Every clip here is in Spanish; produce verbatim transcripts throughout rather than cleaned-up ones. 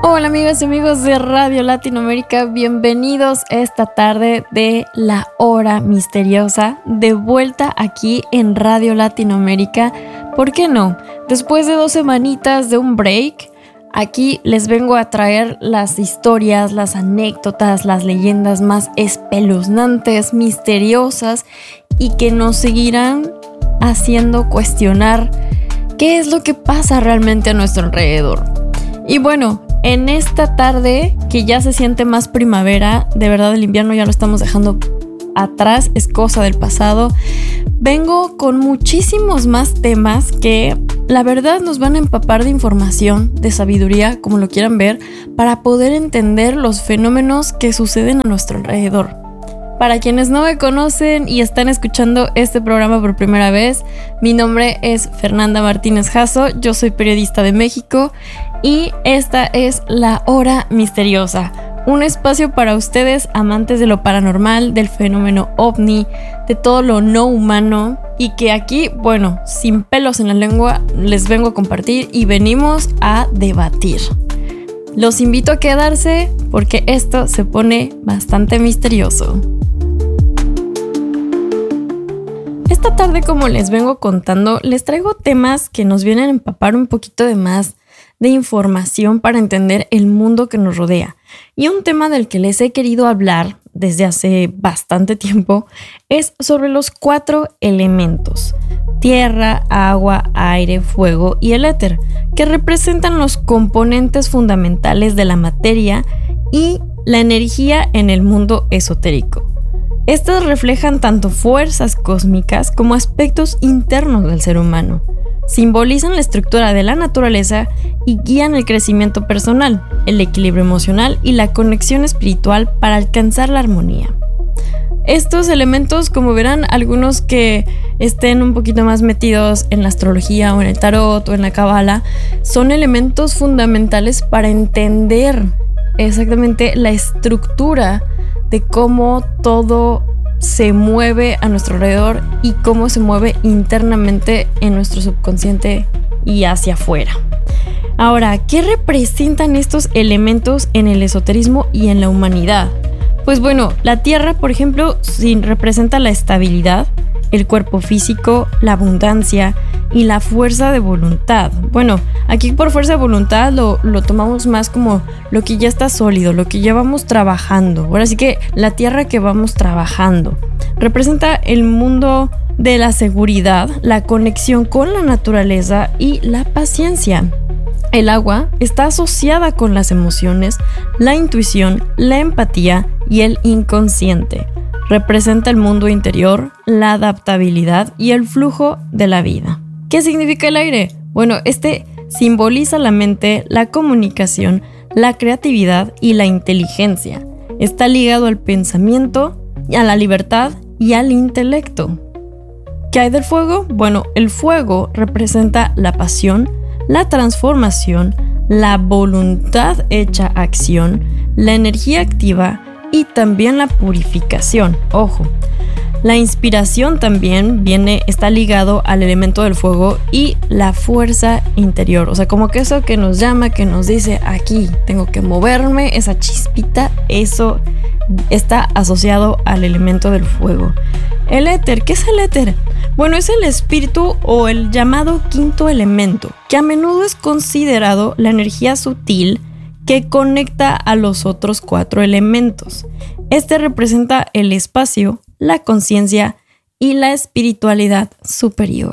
Hola amigas y amigos de Radio Latinoamérica, bienvenidos esta tarde de La Hora Misteriosa, de vuelta aquí en Radio Latinoamérica. ¿Por qué no? Después de dos semanitas de un break, aquí les vengo a traer las historias, las anécdotas, las leyendas más espeluznantes, misteriosas y que nos seguirán haciendo cuestionar qué es lo que pasa realmente a nuestro alrededor. Y bueno, en esta tarde que ya se siente más primavera, de verdad el invierno ya lo estamos dejando atrás, es cosa del pasado, vengo con muchísimos más temas que la verdad nos van a empapar de información, de sabiduría, como lo quieran ver, para poder entender los fenómenos que suceden a nuestro alrededor. Para quienes no me conocen y están escuchando este programa por primera vez, mi nombre es Fernanda Martínez Jasso, yo soy periodista de México y esta es La Hora Misteriosa, un espacio para ustedes amantes de lo paranormal, del fenómeno ovni, de todo lo no humano y que aquí, bueno, sin pelos en la lengua, les vengo a compartir y venimos a debatir. Los invito a quedarse porque esto se pone bastante misterioso. Esta tarde, como les vengo contando, les traigo temas que nos vienen a empapar un poquito de más de información para entender el mundo que nos rodea. Y un tema del que les he querido hablar desde hace bastante tiempo es sobre los cuatro elementos: tierra, agua, aire, fuego y el éter, que representan los componentes fundamentales de la materia y la energía en el mundo esotérico. Estas reflejan tanto fuerzas cósmicas como aspectos internos del ser humano. Simbolizan la estructura de la naturaleza y guían el crecimiento personal, el equilibrio emocional y la conexión espiritual para alcanzar la armonía. Estos elementos, como verán, algunos que estén un poquito más metidos en la astrología o en el tarot o en la cábala, son elementos fundamentales para entender exactamente la estructura de cómo todo se mueve a nuestro alrededor y cómo se mueve internamente en nuestro subconsciente y hacia afuera. Ahora, ¿qué representan estos elementos en el esoterismo y en la humanidad? Pues bueno, la tierra, por ejemplo, sí representa la estabilidad, el cuerpo físico, la abundancia y la fuerza de voluntad. Bueno, aquí por fuerza de voluntad lo, lo tomamos más como lo que ya está sólido, lo que ya vamos trabajando. Ahora sí que la tierra que vamos trabajando. Representa el mundo de la seguridad, la conexión con la naturaleza y la paciencia. El agua está asociada con las emociones, la intuición, la empatía y el inconsciente. Representa el mundo interior, la adaptabilidad y el flujo de la vida. ¿Qué significa el aire? Bueno, este simboliza la mente, la comunicación, la creatividad y la inteligencia. Está ligado al pensamiento, a la libertad y al intelecto. ¿Qué hay del fuego? Bueno, el fuego representa la pasión, la transformación, la voluntad hecha acción, la energía activa y también la purificación. Ojo, la inspiración también viene, está ligado al elemento del fuego y la fuerza interior. O sea, como que eso que nos llama, que nos dice aquí tengo que moverme, esa chispita, eso está asociado al elemento del fuego. El éter, ¿qué es el éter? Bueno, es el espíritu o el llamado quinto elemento, que a menudo es considerado la energía sutil que conecta a los otros cuatro elementos. Este representa el espacio, la conciencia y la espiritualidad superior.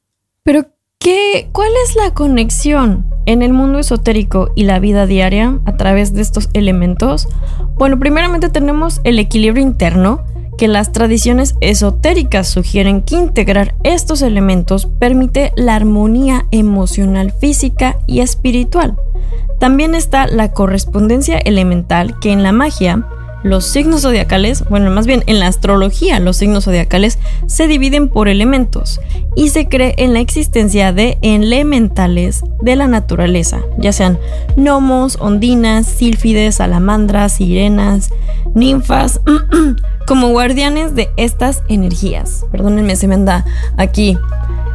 Pero, ¿qué, ¿cuál es la conexión en el mundo esotérico y la vida diaria a través de estos elementos? Bueno, primeramente tenemos el equilibrio interno, que las tradiciones esotéricas sugieren que integrar estos elementos permite la armonía emocional, física y espiritual. También está la correspondencia elemental, que en la magia, los signos zodiacales, bueno, más bien en la astrología, los signos zodiacales se dividen por elementos y se cree en la existencia de elementales de la naturaleza, ya sean gnomos, ondinas, sílfides, salamandras, sirenas, ninfas, como guardianes de estas energías. Perdónenme, se me anda aquí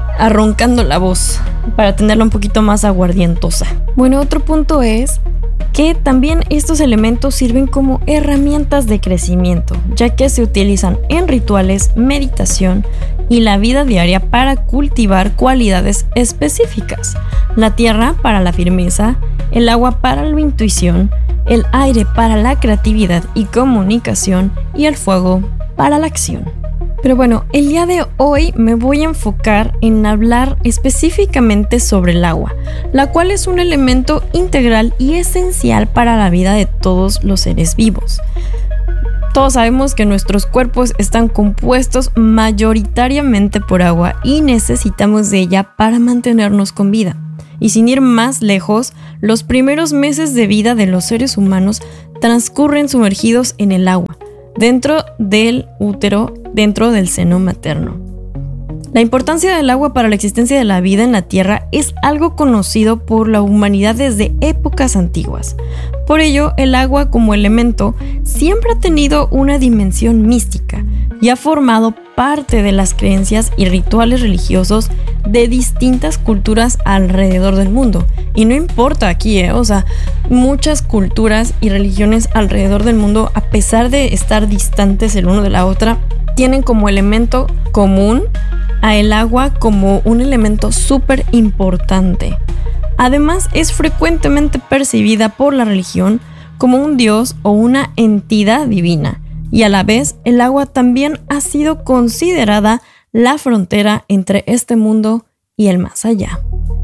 arroncando la voz para tenerla un poquito más aguardientosa. Bueno, otro punto es que también estos elementos sirven como herramientas de crecimiento, ya que se utilizan en rituales, meditación y la vida diaria para cultivar cualidades específicas. La tierra para la firmeza, el agua para la intuición, el aire para la creatividad y comunicación y el fuego para la acción. Pero bueno, el día de hoy me voy a enfocar en hablar específicamente sobre el agua, la cual es un elemento integral y esencial para la vida de todos los seres vivos. Todos sabemos que nuestros cuerpos están compuestos mayoritariamente por agua y necesitamos de ella para mantenernos con vida. Y sin ir más lejos, los primeros meses de vida de los seres humanos transcurren sumergidos en el agua, dentro del útero, dentro del seno materno. La importancia del agua para la existencia de la vida en la Tierra es algo conocido por la humanidad desde épocas antiguas. Por ello, el agua como elemento siempre ha tenido una dimensión mística y ha formado parte de las creencias y rituales religiosos de distintas culturas alrededor del mundo. Y no importa aquí, ¿eh? O sea, muchas culturas y religiones alrededor del mundo, a pesar de estar distantes el uno de la otra, tienen como elemento común a el agua como un elemento súper importante. Además, es frecuentemente percibida por la religión como un dios o una entidad divina, y a la vez el agua también ha sido considerada la frontera entre este mundo y el más allá.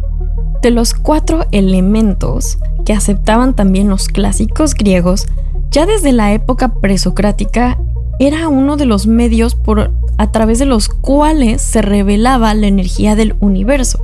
De los cuatro elementos que aceptaban también los clásicos griegos, ya desde la época presocrática era uno de los medios por, a través de los cuales se revelaba la energía del universo.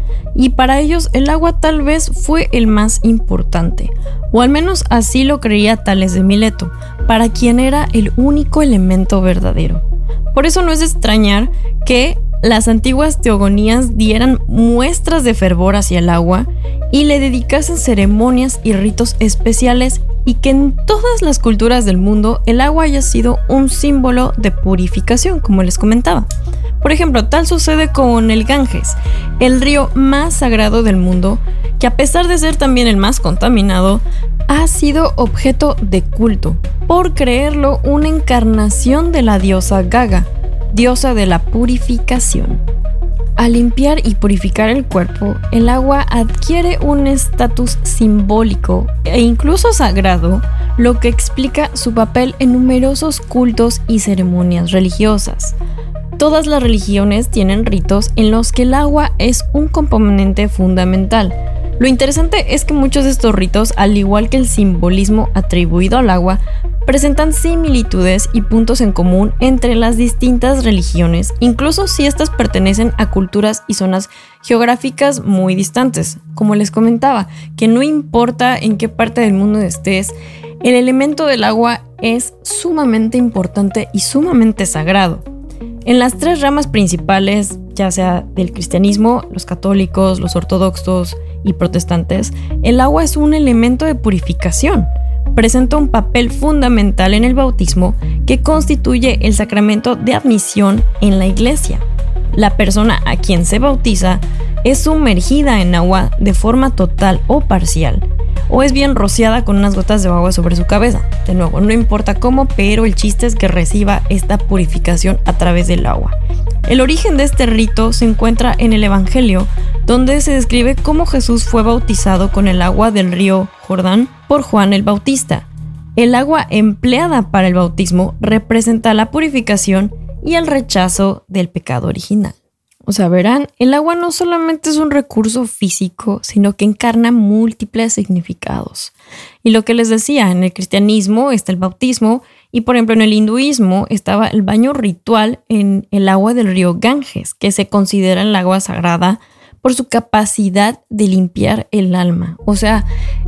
Y para ellos el agua tal vez fue el más importante, o al menos así lo creía Tales de Mileto, para quien era el único elemento verdadero. Por eso no es de extrañar que las antiguas teogonías dieran muestras de fervor hacia el agua y le dedicasen ceremonias y ritos especiales, y que en todas las culturas del mundo el agua haya sido un símbolo de purificación, como les comentaba. Por ejemplo, tal sucede con el Ganges, el río más sagrado del mundo, que a pesar de ser también el más contaminado, ha sido objeto de culto, por creerlo una encarnación de la diosa Gaga, diosa de la purificación. Al limpiar y purificar el cuerpo, el agua adquiere un estatus simbólico e incluso sagrado, lo que explica su papel en numerosos cultos y ceremonias religiosas. Todas las religiones tienen ritos en los que el agua es un componente fundamental. Lo interesante es que muchos de estos ritos, al igual que el simbolismo atribuido al agua, presentan similitudes y puntos en común entre las distintas religiones, incluso si estas pertenecen a culturas y zonas geográficas muy distantes. Como les comentaba, que no importa en qué parte del mundo estés, el elemento del agua es sumamente importante y sumamente sagrado. En las tres ramas principales, ya sea del cristianismo, los católicos, los ortodoxos y protestantes, el agua es un elemento de purificación. Presenta un papel fundamental en el bautismo, que constituye el sacramento de admisión en la iglesia. La persona a quien se bautiza es sumergida en agua de forma total o parcial, o es bien rociada con unas gotas de agua sobre su cabeza. De nuevo, no importa cómo, pero el chiste es que reciba esta purificación a través del agua. El origen de este rito se encuentra en el Evangelio, donde se describe cómo Jesús fue bautizado con el agua del río Jordán por Juan el Bautista. El agua empleada para el bautismo representa la purificación y el rechazo del pecado original. O sea, verán, el agua no solamente es un recurso físico, sino que encarna múltiples significados. Y lo que les decía, en el cristianismo está el bautismo, y por ejemplo en el hinduismo estaba el baño ritual en el agua del río Ganges, que se considera el agua sagrada por su capacidad de limpiar el alma. O sea,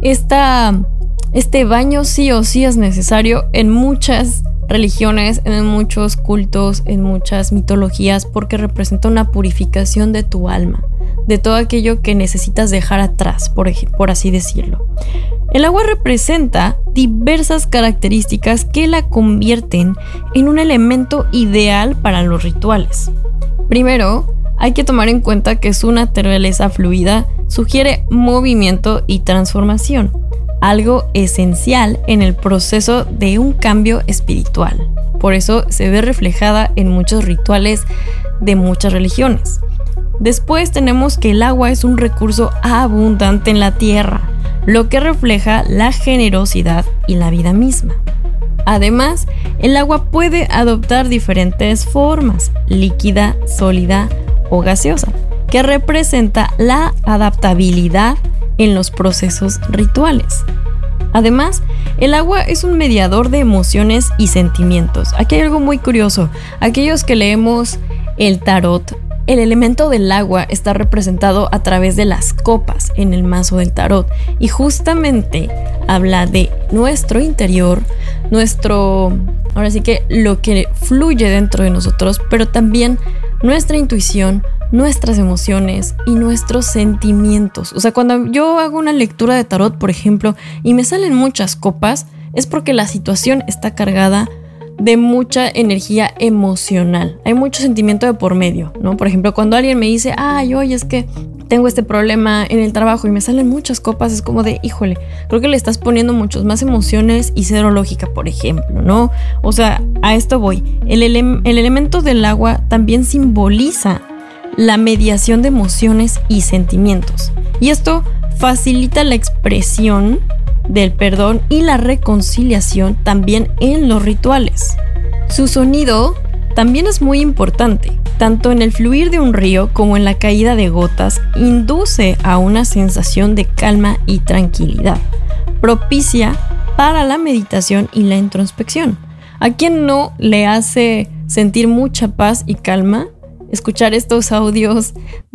esta, este baño sí o sí es necesario en muchas religiones, en muchos cultos, en muchas mitologías, porque representa una purificación de tu alma, de todo aquello que necesitas dejar atrás, por, ej- por así decirlo. El agua representa diversas características que la convierten en un elemento ideal para los rituales. Primero, hay que tomar en cuenta que su naturaleza fluida sugiere movimiento y transformación. algo esencial en el proceso de un cambio espiritual. Por eso se ve reflejada en muchos rituales de muchas religiones. Después tenemos que el agua es un recurso abundante en la tierra, lo que refleja la generosidad y la vida misma. Además, el agua puede adoptar diferentes formas, líquida, sólida o gaseosa, que representa la adaptabilidad en los procesos rituales. Además, el agua es un mediador de emociones y sentimientos. Aquí hay algo muy curioso. Aquellos que leemos el tarot, el elemento del agua está representado a través de las copas en el mazo del tarot y justamente habla de nuestro interior, nuestro, ahora sí que lo que fluye dentro de nosotros, pero también nuestra intuición, nuestras emociones y nuestros sentimientos. O sea, cuando yo hago una lectura de tarot, por ejemplo, y me salen muchas copas, es porque la situación está cargada de mucha energía emocional. Hay mucho sentimiento de por medio, ¿no? Por ejemplo, cuando alguien me dice, ay, oye, es que tengo este problema en el trabajo y me salen muchas copas, es como de, híjole, creo que le estás poniendo muchas más emociones y cero lógica, por ejemplo, ¿no? O sea, a esto voy. El, ele- el elemento del agua también simboliza la mediación de emociones y sentimientos. Y esto facilita la expresión del perdón y la reconciliación también en los rituales. Su sonido también es muy importante. Tanto en el fluir de un río como en la caída de gotas, induce a una sensación de calma y tranquilidad, propicia para la meditación y la introspección. ¿A quién no le hace sentir mucha paz y calma escuchar estos audios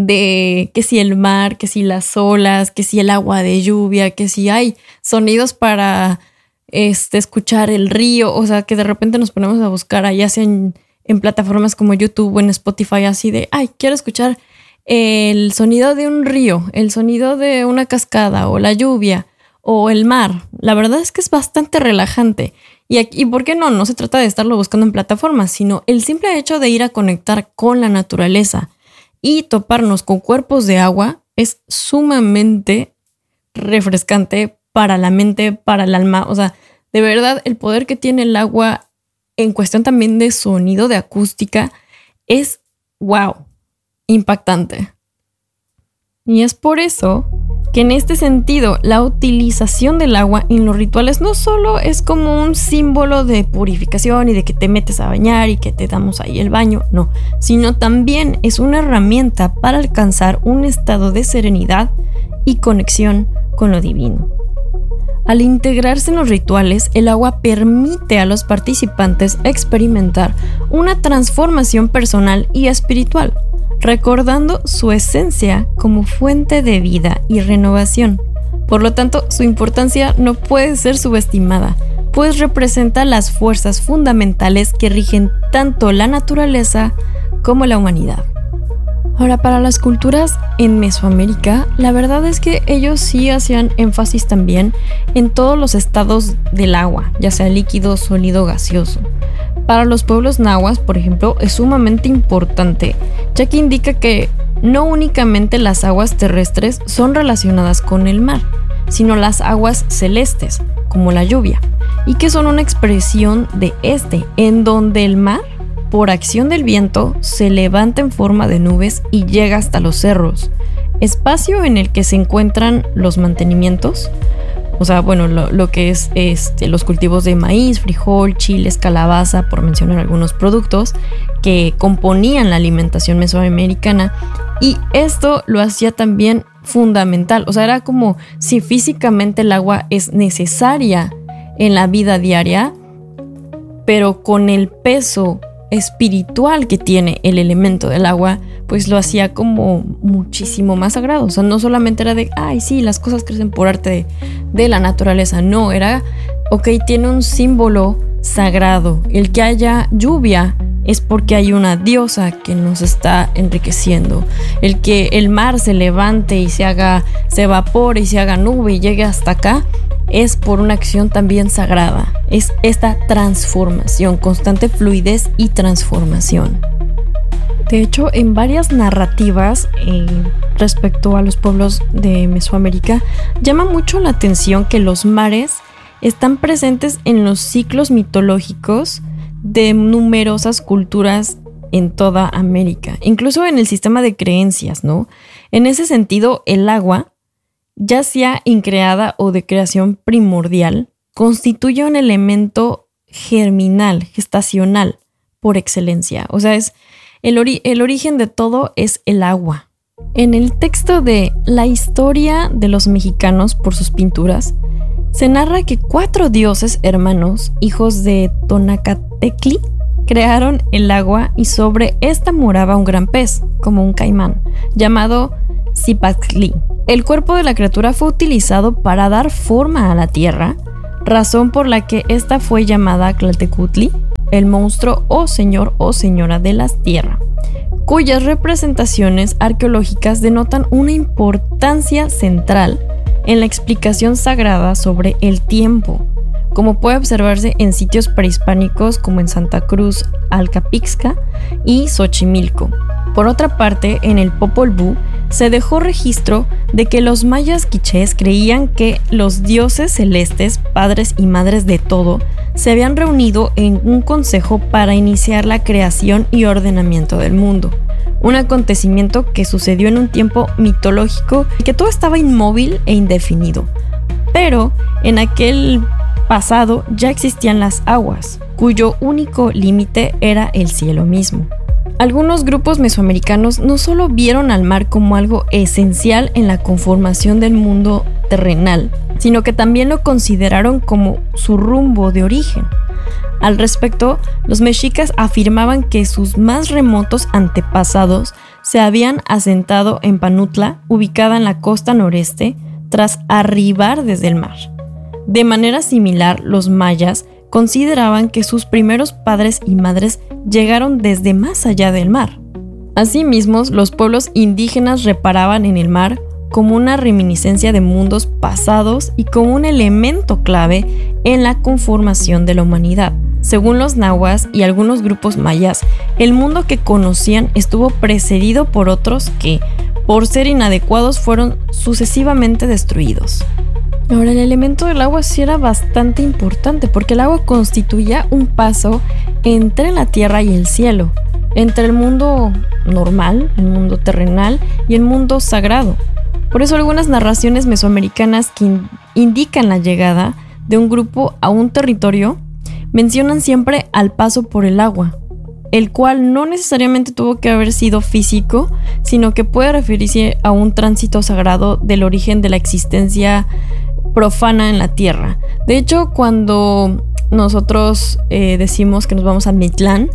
de que si el mar, que si las olas, que si el agua de lluvia, que si hay sonidos para este, escuchar el río? O sea, que de repente nos ponemos a buscar, ya sea en, en plataformas como YouTube o en Spotify, así de, ay, quiero escuchar el sonido de un río, el sonido de una cascada o la lluvia o el mar. La verdad es que es bastante relajante. Y, aquí, ¿y por qué no? No se trata de estarlo buscando en plataformas, sino el simple hecho de ir a conectar con la naturaleza y toparnos con cuerpos de agua es sumamente refrescante para la mente, para el alma. O sea, de verdad, el poder que tiene el agua en cuestión también de sonido, de acústica, es wow, impactante. Y es por eso que en este sentido la utilización del agua en los rituales no solo es como un símbolo de purificación y de que te metes a bañar y que te damos ahí el baño, no, sino también es una herramienta para alcanzar un estado de serenidad y conexión con lo divino. Al integrarse en los rituales, el agua permite a los participantes experimentar una transformación personal y espiritual, recordando su esencia como fuente de vida y renovación. Por lo tanto, su importancia no puede ser subestimada, pues representa las fuerzas fundamentales que rigen tanto la naturaleza como la humanidad. Ahora, para las culturas en Mesoamérica, la verdad es que ellos sí hacían énfasis también en todos los estados del agua, ya sea líquido, sólido, gaseoso. Para los pueblos nahuas, por ejemplo, es sumamente importante, ya que indica que no únicamente las aguas terrestres son relacionadas con el mar, sino las aguas celestes, como la lluvia, y que son una expresión de este, en donde el mar, por acción del viento, se levanta en forma de nubes y llega hasta los cerros, espacio en el que se encuentran los mantenimientos. O sea, bueno, lo, lo que es este, los cultivos de maíz, frijol, chiles, calabaza, por mencionar algunos productos que componían la alimentación mesoamericana. Y esto lo hacía también fundamental. O sea, era como si físicamente el agua es necesaria en la vida diaria, pero con el peso espiritual que tiene el elemento del agua, pues lo hacía como muchísimo más sagrado. O sea, no solamente era de, ay, sí, las cosas crecen por arte de, de la naturaleza. No, era, ok, tiene un símbolo sagrado. El que haya lluvia es porque hay una diosa que nos está enriqueciendo. El que el mar se levante y se haga, se evapore y se haga nube y llegue hasta acá, es por una acción también sagrada. Es esta transformación, constante fluidez y transformación. De hecho, en varias narrativas eh, respecto a los pueblos de Mesoamérica, llama mucho la atención que los mares están presentes en los ciclos mitológicos de numerosas culturas en toda América, incluso en el sistema de creencias, ¿no? En ese sentido, el agua, ya sea increada o de creación primordial, constituye un elemento germinal, gestacional, por excelencia. O sea, es el, ori- el origen de todo es el agua. En el texto de La historia de los mexicanos por sus pinturas, se narra que cuatro dioses hermanos, hijos de Tonacatecli, crearon el agua y sobre esta moraba un gran pez, como un caimán, llamado Zipactli. El cuerpo de la criatura fue utilizado para dar forma a la tierra, razón por la que esta fue llamada Tlaltecutli, el monstruo o señor o señora de las tierras, cuyas representaciones arqueológicas denotan una importancia central en la explicación sagrada sobre el tiempo, como puede observarse en sitios prehispánicos como en Santa Cruz, Alcapixca y Xochimilco. Por otra parte, en el Popol Vuh se dejó registro de que los mayas quichés creían que los dioses celestes, padres y madres de todo, se habían reunido en un consejo para iniciar la creación y ordenamiento del mundo. Un acontecimiento que sucedió en un tiempo mitológico y que todo estaba inmóvil e indefinido. Pero en aquel pasado ya existían las aguas, cuyo único límite era el cielo mismo. Algunos grupos mesoamericanos no solo vieron al mar como algo esencial en la conformación del mundo terrenal, sino que también lo consideraron como su rumbo de origen. Al respecto, los mexicas afirmaban que sus más remotos antepasados se habían asentado en Panutla, ubicada en la costa noreste, tras arribar desde el mar. De manera similar, los mayas consideraban que sus primeros padres y madres llegaron desde más allá del mar. Asimismo, los pueblos indígenas reparaban en el mar como una reminiscencia de mundos pasados y como un elemento clave en la conformación de la humanidad. Según los nahuas y algunos grupos mayas, el mundo que conocían estuvo precedido por otros que, por ser inadecuados, fueron sucesivamente destruidos. Ahora, el elemento del agua sí era bastante importante porque el agua constituía un paso entre la tierra y el cielo, entre el mundo normal, el mundo terrenal y el mundo sagrado. Por eso algunas narraciones mesoamericanas que in- indican la llegada de un grupo a un territorio mencionan siempre al paso por el agua, el cual no necesariamente tuvo que haber sido físico, sino que puede referirse a un tránsito sagrado del origen de la existencia profana en la tierra. De hecho, cuando nosotros eh, decimos que nos vamos a Mictlán,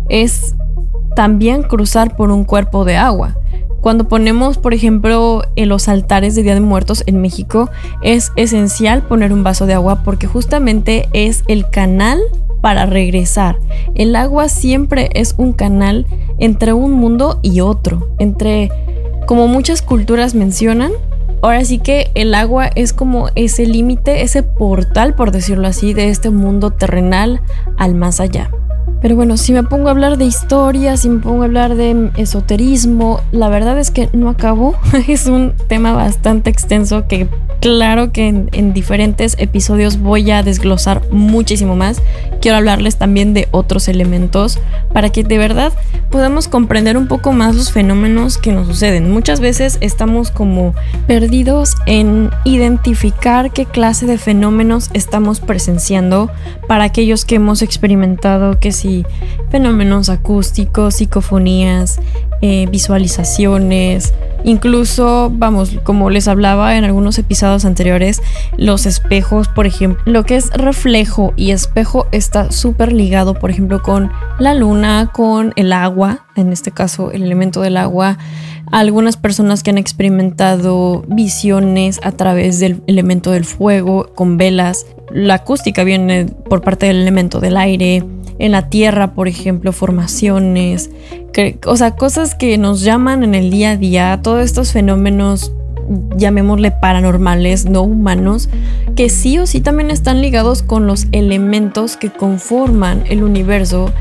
es también cruzar por un cuerpo de agua. Cuando ponemos, por ejemplo, en los altares de Día de Muertos en México, es esencial poner un vaso de agua porque justamente es el canal para regresar. El agua siempre es un canal entre un mundo y otro, entre, como muchas culturas mencionan, ahora sí que el agua es como ese límite, ese portal, por decirlo así, de este mundo terrenal al más allá. Pero bueno, si me pongo a hablar de historia, si me pongo a hablar de esoterismo, la verdad es que no acabo. Es un tema bastante extenso que claro que en, en diferentes episodios voy a desglosar muchísimo más. Quiero hablarles también de otros elementos para que de verdad podamos comprender un poco más los fenómenos que nos suceden. Muchas veces estamos como perdidos en identificar qué clase de fenómenos estamos presenciando para aquellos que hemos experimentado que sí, fenómenos acústicos, psicofonías, eh, visualizaciones, incluso, vamos, como les hablaba en algunos episodios anteriores, los espejos, por ejemplo, lo que es reflejo y espejo está súper ligado, por ejemplo, con la luna, con el agua, en este caso el elemento del agua. Algunas personas que han experimentado visiones a través del elemento del fuego, con velas. La acústica viene por parte del elemento del aire. En la tierra, por ejemplo, formaciones, que, o sea, cosas que nos llaman en el día a día, todos estos fenómenos, llamémosle paranormales, no humanos, que sí o sí también están ligados con los elementos que conforman el universo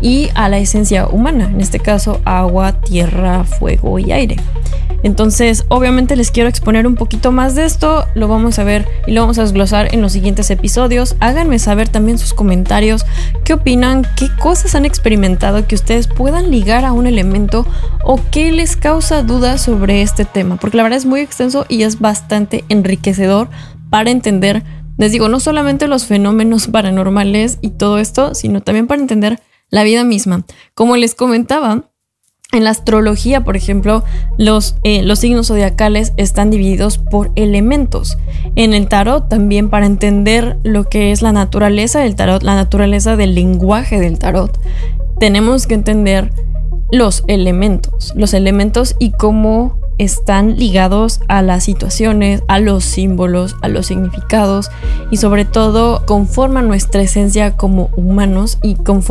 y a la esencia humana, en este caso agua, tierra, fuego y aire. Entonces, obviamente les quiero exponer un poquito más de esto, lo vamos a ver y lo vamos a desglosar en los siguientes episodios. Háganme saber también sus comentarios, qué opinan, qué cosas han experimentado que ustedes puedan ligar a un elemento o qué les causa dudas sobre este tema, porque la verdad es muy extenso y es bastante enriquecedor para entender, les digo, no solamente los fenómenos paranormales y todo esto, sino también para entender la vida misma. Como les comentaba, en la astrología, por ejemplo, los, eh, los signos zodiacales están divididos por elementos. En el tarot también, para entender lo que es la naturaleza del tarot, la naturaleza del lenguaje del tarot, tenemos que entender los elementos, los elementos y cómo están ligados a las situaciones, a los símbolos, a los significados y sobre todo conforman nuestra esencia como humanos y conforman